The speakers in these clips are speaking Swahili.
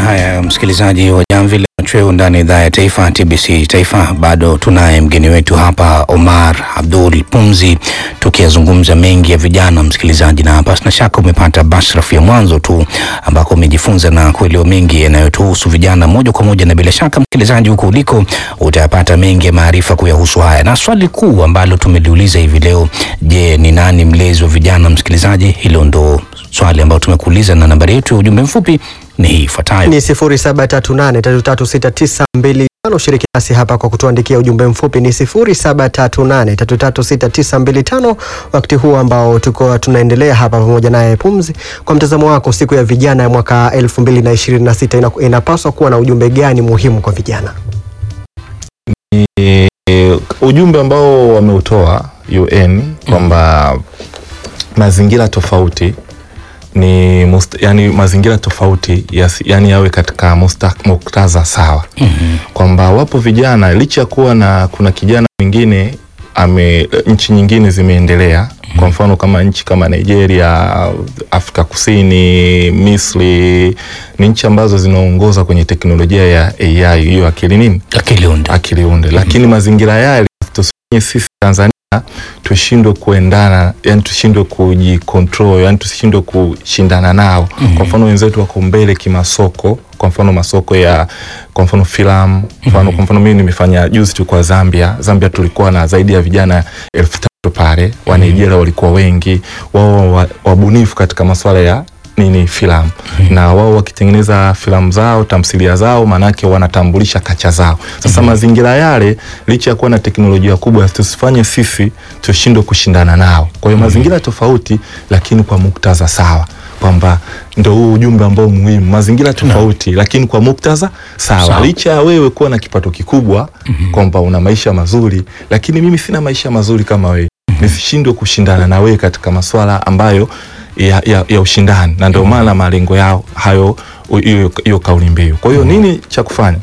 Haya, msikilizaji wa Jamvi la Machweo ndani ya idhaa ya Taifa TBC Taifa, bado tunaye mgeni wetu hapa Omar Abdul Pumzi, tukiyazungumza mengi ya vijana msikilizaji, na hapa sina shaka umepata bashrafu ya mwanzo tu ambako umejifunza na kuelewa mengi yanayotuhusu vijana moja kwa moja, na bila shaka msikilizaji huko uliko utapata mengi ya maarifa kuyahusu haya. Na swali kuu ambalo tumeliuliza hivi leo, je, ni nani mlezi wa vijana msikilizaji? Hilo ndo swali ambalo tumekuuliza, na nambari yetu ya ujumbe mfupi ni hii ifuatayo: ni 0738336925. Shiriki nasi hapa kwa kutuandikia ujumbe mfupi ni 0738336925. Wakati huu ambao tuko tunaendelea hapa pamoja naye Pumzi, kwa mtazamo wako, siku ya vijana ya mwaka 2026 inapaswa kuwa na ujumbe gani muhimu kwa vijana? Ujumbe ambao wameutoa UN kwamba mazingira tofauti ni yani mazingira tofauti yani yawe katika muktadha sawa. Kwamba wapo vijana licha ya kuwa na kuna kijana mwingine nchi nyingine zimeendelea, kwa mfano kama nchi kama Nigeria, Afrika Kusini, Misri, ni nchi ambazo zinaongoza kwenye teknolojia ya AI, hiyo akili unde. Lakini mazingira yale tusifanye sisi Tanzania tushindwe kuendana, yani tushindwe kujicontrol, yani tushindwe kushindana nao. Kwa mfano wenzetu wako mbele kimasoko, kwa mfano masoko ya kwa mfano filamu, kwa mfano mimi nimefanya juzi tu kwa Zambia tulikuwa na zaidi ya vijana 1000 pale, wa Nigeria walikuwa wengi, wao wabunifu katika masuala ya filamu, na wao wakitengeneza filamu zao, tamthilia zao, manake wanatambulisha kacha zao. Sasa mazingira yale licha ya kuwa na teknolojia kubwa, tusifanye sisi tushindwe kushindana nao. Kwa hiyo mazingira tofauti lakini kwa muktadha sawa, kwamba ndio huu ujumbe ambao muhimu. Mazingira tofauti lakini kwa muktadha sawa. Licha ya wewe kuwa na kipato kikubwa, kwamba una maisha mazuri, lakini mimi sina maisha mazuri kama wewe, nisishindwe kushindana na wewe katika masuala ambayo ya ushindani. Na ndio maana malengo yao hayo, hiyo kauli mbiu. Kwa hiyo nini cha kufanya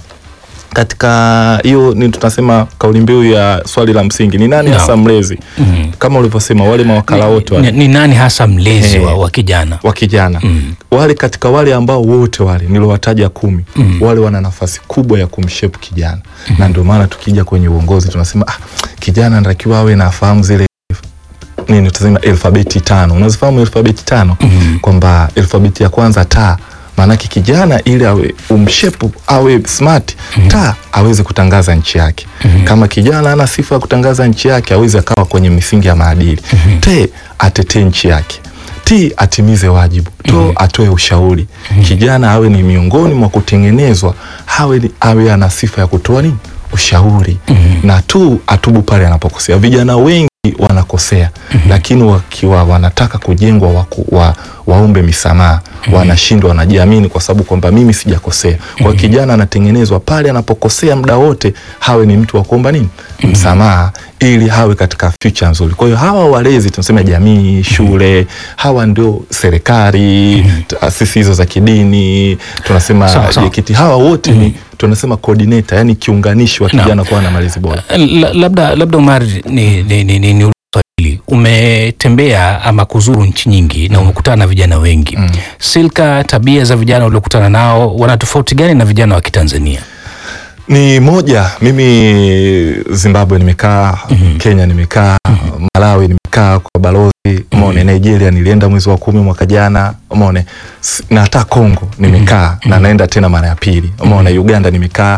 katika hiyo? Ni tunasema kauli mbiu ya swali la msingi ni nani hasa mlezi? Kama ulivyosema wale mawakala wote wale, ni nani hasa mlezi wa kijana? Wale katika wale ambao wote wale nilowataja 10, wale wana nafasi kubwa ya kumshape kijana. Na ndio maana tukija kwenye uongozi tunasema kijana anatakiwa awe na fahamu zile tunasema alfabeti 5. Unazifahamu alfabeti 5? Kwamba alfabeti ya kwanza ta, maana kijana ili awe umshepu, awe smart, ta aweze kutangaza nchi yake. Kama kijana ana sifa ya kutangaza nchi yake, aweze akawa kwenye misingi ya maadili. Te atetee nchi yake. Ti atimize wajibu. To atoe ushauri. Kijana awe ni miongoni mwa kutengenezwa, awe ana sifa ya kutoa ushauri. Na tu atubu pale anapokosea. Vijana wengi wanakosea, lakini wakiwa wanataka kujengwa waombe misamaha, wanashindwa, wanajiamini kwa sababu kwamba mimi sijakosea. Kwa kijana anatengenezwa pale anapokosea, muda wote hawe ni mtu wa kuomba msamaha, ili hawe katika future nzuri. Kwa hiyo hawa walezi tunasema jamii, shule, hawa ndio serikali, taasisi hizo za kidini, tunasema JKT, hawa wote ni tunasema coordinator, yani kiunganishi wa kijana kuwa na malezi bora. Labda Omar, ni umetembea ama kuzuru nchi nyingi na umekutana na vijana wengi. Silka, tabia za vijana uliokutana nao wana tofauti gani na vijana wa Kitanzania? Ni moja, mimi Zimbabwe nimekaa, Kenya nimekaa, Malawi nimekaa kwa balozi, umeona, Nigeria nilienda mwezi wa 10 mwaka jana, umeona, na hata Kongo nimekaa, na naenda tena mara ya pili, umeona, Uganda nimekaa,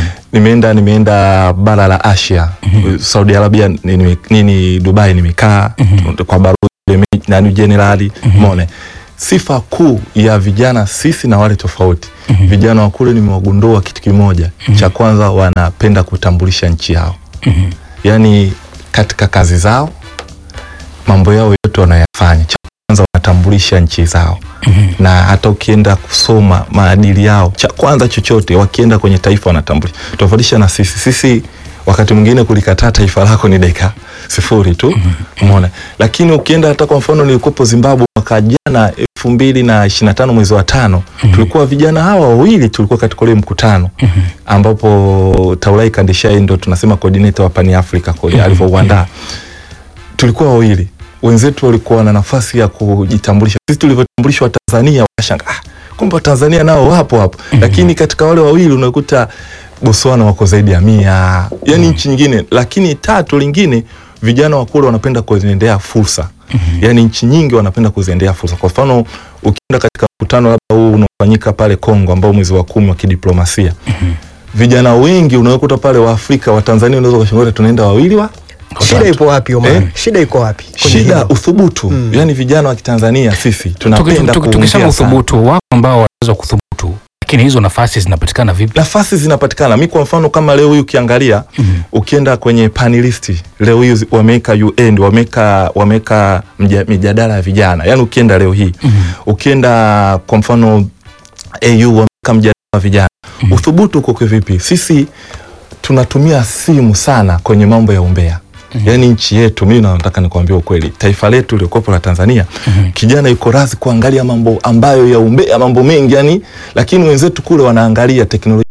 nimeenda bara la Asia, Saudi Arabia, Dubai nimekaa kwa balozi na generali, umeona. Sifa kuu ya vijana sisi na wale tofauti, vijana wa kule nimewagundua kitu kimoja. Cha kwanza, wanapenda kutambulisha nchi yao. Yani katika kazi zao, mambo yao yote wanayafanya, cha kwanza wanatambulisha nchi zao. Na hata ukienda kusoma maadili yao, cha kwanza chochote wakienda kwenye taifa wanatambulisha. Tofautisha na sisi wakati mwingine kulikataa taifa lako ni dakika 0 tu, umeona. Lakini ukienda hata kwa mfano nilikuwa Zimbabwe mwaka jana 2025 mwezi wa 5, tulikuwa vijana hawa wawili tulikuwa katika ule mkutano ambapo Taulai Kandishai ndo tunasema coordinator wa Pan Africa kule alivyoandaa. Tulikuwa wawili. Wenzetu walikuwa na nafasi ya kujitambulisha. Sisi tulivyotambulishwa Tanzania wakashanga, kumbe Tanzania nao wapo hapo. Lakini katika wale wawili unakuta Botswana wako zaidi ya 100, yani nchi nyingine. Lakini tatu lingine, vijana wa kule wanapenda kuziendea fursa. Yani nchi nyingi wanapenda kuziendea fursa. Kwa mfano ukienda katika mkutano labda huu unafanyika pale Kongo ambao mwezi wa 10 wa kidiplomasia, vijana wengi unakuta pale wa Afrika, wa Tanzania unaweza kushangaa tunaenda wawili wa. Shida ipo wapi Omar? Shida iko wapi? Shida uthubutu. Yani vijana wa Kitanzania sisi tunapenda tukisema uthubutu, wako ambao wanaweza kuthubutu, lakini hizo nafasi zinapatikana vipi? Nafasi zinapatikana. Mimi kwa mfano kama leo hii ukiangalia, ukienda kwenye panelisti leo hii wameka UN, wameka mijadala ya vijana. Yani ukienda leo hii, ukienda kwa mfano AU wameka mjadala wa vijana. Uthubutu uko vipi? Sisi tunatumia simu sana kwenye mambo ya umbea. Yani nchi yetu, mimi nataka nikwambie ukweli, taifa letu lilikopo la Tanzania, kijana yuko razi kuangalia mambo ambayo ya umbea, mambo mengi yani, lakini wenzetu kule wanaangalia teknolojia.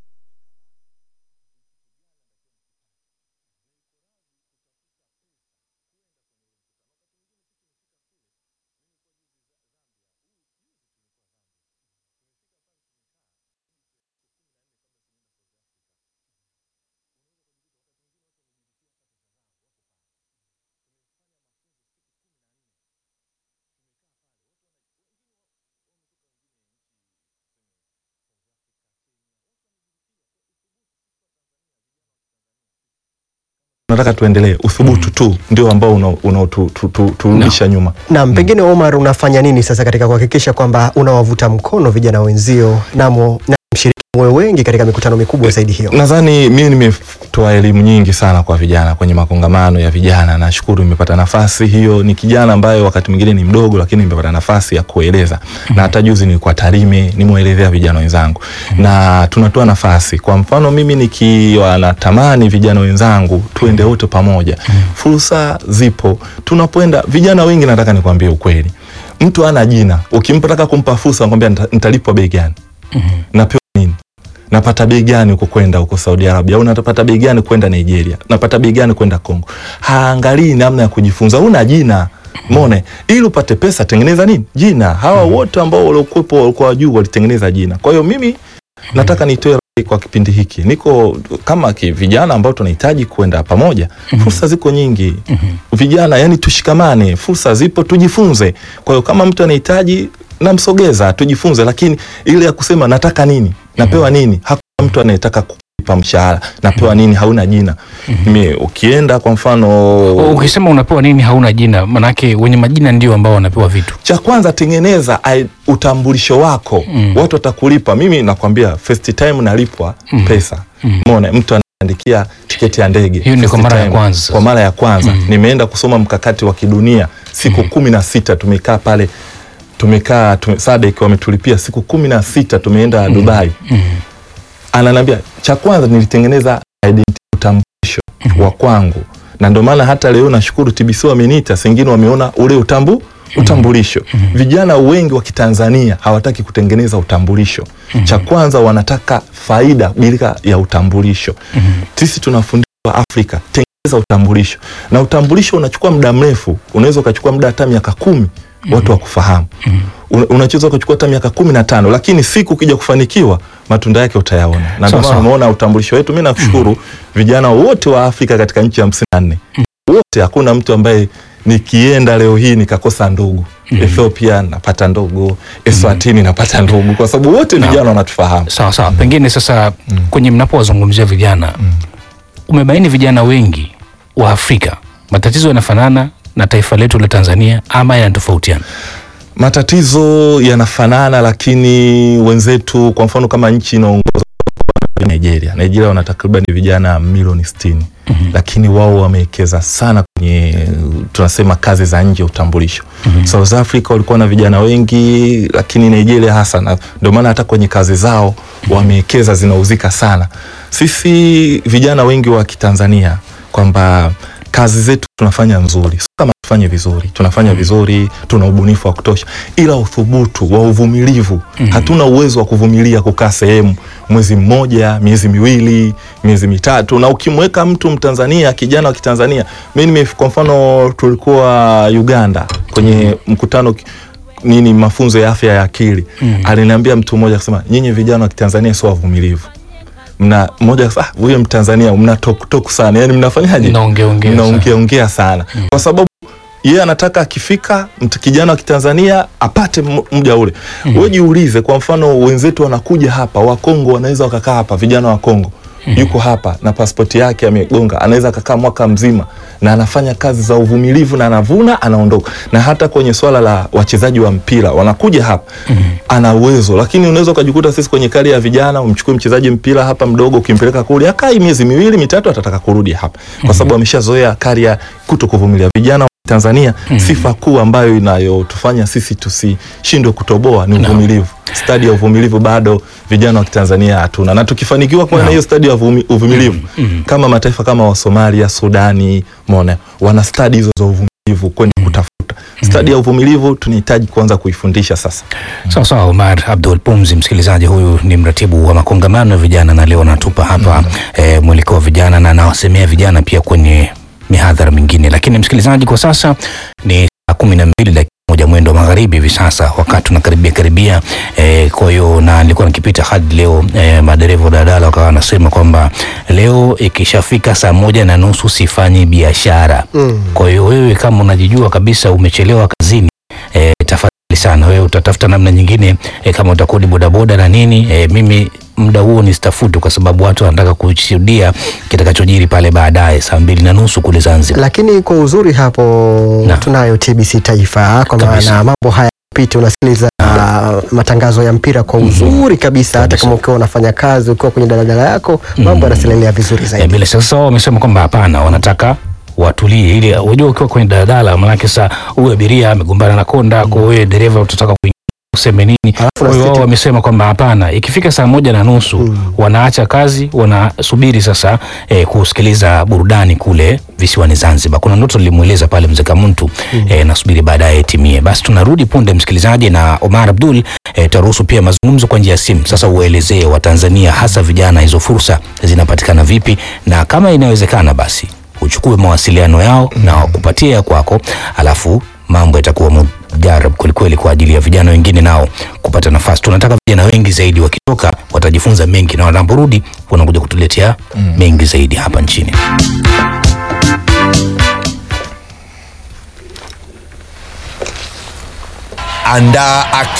Nataka tuendelee. Uthubutu tu ndio ambao unaturudisha nyuma. Naam, pengine Omar, unafanya nini sasa katika kuhakikisha kwamba unawavuta mkono vijana wenzio na mshiriki moyo wengi katika mikutano mikubwa zaidi hiyo? Nadhani mimi nimetoa elimu nyingi sana kwa vijana kwenye makongamano ya vijana. Nashukuru nimepata nafasi hiyo. Ni kijana ambaye wakati mwingine ni mdogo, lakini nimepata nafasi ya kueleza. Na hata juzi nilikuwa Tarime, nimeelezea vijana wenzangu. Na tunatoa nafasi. Kwa mfano mimi nikiwa natamani vijana wenzangu tuende wote pamoja. Fursa zipo. Tunapoenda vijana wengi, nataka nikwambie ukweli, mtu ana jina, ukimpataka kumpa fursa anakuambia nitalipwa bei gani? Napewa nini? Napata bei gani huko kwenda huko Saudi Arabia? Au napata bei gani kwenda Nigeria? Napata bei gani kwenda Kongo? Haangalii namna ya kujifunza. Una jina. Umeona? Ili upate pesa tengeneza nini? Jina. Hawa wote ambao walikuwa juu walitengeneza jina. Kwa hiyo mimi nataka nitoe kwa kipindi hiki. Niko kama vijana ambao tunahitaji kwenda pamoja. Fursa ziko nyingi. Vijana yani tushikamane. Fursa zipo, tujifunze. Kwa hiyo kama mtu anahitaji namsogeza tujifunze, lakini ile ya kusema nataka nini, napewa nini, hakuna mtu anayetaka kulipa mshahara, napewa nini, hauna jina. Mimi ukienda kwa mfano, ukisema unapewa nini hauna jina, manake wenye majina ndio ambao wanapewa vitu. Cha kwanza tengeneza utambulisho wako, watu watakulipa. Mimi nakwambia first time nalipwa pesa. Umeona, mtu anaandikia tiketi ya ndege. Hiyo ni kwa mara ya kwanza. Kwa mara ya kwanza nimeenda kusoma mkakati wa kidunia siku 16 tumekaa pale. SADC wametulipia siku 16 tumeenda Dubai. Ananiambia cha kwanza nilitengeneza identity, utambulisho wa kwangu. Na ndio maana hata leo nashukuru TBC wameniita, sengine wameona ule utambulisho. Vijana wengi wa Kitanzania hawataki kutengeneza utambulisho. Cha kwanza wanataka faida bila ya utambulisho. Sisi tunafundishwa Afrika, tengeneza utambulisho. Na utambulisho unachukua muda mrefu, unaweza ukachukua muda hata miaka 10 watu wakufahamu. Unachoweza kuchukua hata miaka 15, lakini siku ukija kufanikiwa matunda yake utayaona. Na ndio maana unaona utambulisho wetu. Mimi nakushukuru vijana wote wa Afrika katika nchi 54. Wote hakuna mtu ambaye nikienda leo hii nikakosa ndugu. Ethiopia napata ndugu, Eswatini napata ndugu, kwa sababu wote vijana wanatufahamu. Sawa. Pengine sasa kwenye mnapowazungumzia vijana, umebaini vijana wengi wa Afrika matatizo yanafanana na taifa letu la Tanzania ama yanatofautiana? Matatizo yanafanana, lakini wenzetu kwa mfano kama nchi inaongozwa Nigeria wana takriban vijana milioni 60. Lakini wao wamewekeza sana kwenye tunasema kazi za nje, utambulisho. South Africa walikuwa na vijana wengi, lakini Nigeria hasa, ndio maana hata kwenye kazi zao wamewekeza, zinauzika sana. Sisi vijana wengi wa Kitanzania kwamba kazi zetu tunafanya nzuri, kama tufanye vizuri, tunafanya vizuri, tuna ubunifu wa kutosha, ila uthubutu wa uvumilivu. Hatuna uwezo wa kuvumilia kukaa sehemu mwezi mmoja, miezi miwili, miezi mitatu. Na ukimweka mtu Mtanzania, kijana wa Kitanzania, mimi kwa mfano tulikuwa Uganda kwenye mkutano nini mafunzo ya afya ya akili. Aliniambia mtu mmoja akasema, nyinyi vijana wa Kitanzania sio wavumilivu. Mmoja akasema, wewe Mtanzania mna talk sana. Yaani mnafanyaje? Mnaongea sana. Kwa sababu yeye anataka akifika kijana wa Kitanzania apate muda ule. Wewe jiulize, kwa mfano wenzetu wanakuja hapa, wa Kongo wanaweza wakakaa hapa, vijana wa Kongo yuko hapa na pasipoti yake amegonga, anaweza kukaa mwaka mzima na anafanya kazi za uvumilivu na anavuna anaondoka. Na hata kwenye swala la wachezaji wa mpira wanakuja hapa, ana uwezo, lakini unaweza ukajikuta sisi kwenye kali ya vijana umchukue mchezaji mpira hapa mdogo ukimpeleka kule akai miezi 2-3 atataka kurudi hapa kwa sababu ameshazoea kali ya kutokuvumilia. Vijana Tanzania sifa kuu ambayo inayotufanya sisi tusishindwe kutoboa ni uvumilivu. Stadi ya uvumilivu bado vijana wa Tanzania hatuna. Na tukifanikiwa kuwa na hiyo stadi ya uvumilivu kama mataifa kama wa Somalia, Sudani, wana stadi hizo za uvumilivu kwenda kutafuta. Stadi ya uvumilivu tunahitaji kuanza kuifundisha sasa. Sawa, Omar Abdul Pumzi, msikilizaji, huyu ni mratibu wa makongamano ya vijana na leo anatupa hapa mwelekeo wa vijana na anawasemea vijana pia kwenye mihadhara mingine. Lakini msikilizaji, kwa sasa ni 12:01 mwendo magharibi hivi sasa, wakati tunakaribia kwa hiyo na nilikuwa nikipita hadi leo madereva daladala wakawa wanasema kwamba leo ikishafika 1:30 sifanyi biashara. Kwa hiyo wewe kama unajijua kabisa umechelewa kazini, tafadhali sana wewe utatafuta namna nyingine, kama utakodi bodaboda na nini, mimi muda huo nisitafuti kwa sababu watu wanataka kushuhudia kitakachojiri pale baadaye 2:30 kule Zanzibar. Lakini kwa uzuri hapo tunayo TBC Taifa, kwa maana mambo haya pita unasikiliza matangazo ya mpira kwa uzuri kabisa. Hata kama ukiwa unafanya kazi, ukiwa kwenye daladala yako, mambo yanaselelea vizuri zaidi. Bila sasa wamesema kwamba hapana, wanataka watulie, ili unajua ukiwa kwenye daladala maana kisa huyu abiria amegombana na konda, kwa wewe dereva utataka useme nini? Kwa hiyo wamesema kwamba hapana, ikifika 1:30 wanaacha kazi, wanasubiri sasa kusikiliza burudani kule visiwani Zanzibar. Kuna ndoto nilimueleza pale mzee Kamuntu, nasubiri baadaye timie. Basi tunarudi punde msikilizaji, na Omar Abdul taruhusu pia mazungumzo kwa njia ya simu. Sasa uelezee wa Tanzania hasa vijana hizo fursa zinapatikana vipi, na kama inawezekana basi uchukue mawasiliano yao na wakupatie ya kwako, alafu mambo yatakuwa mujarab kweli kwa ajili ya vijana wengine nao kupata nafasi. Tunataka vijana wengi zaidi wakitoka watajifunza mengi, na wanaporudi wanakuja kutuletea mengi zaidi hapa nchini. Andaa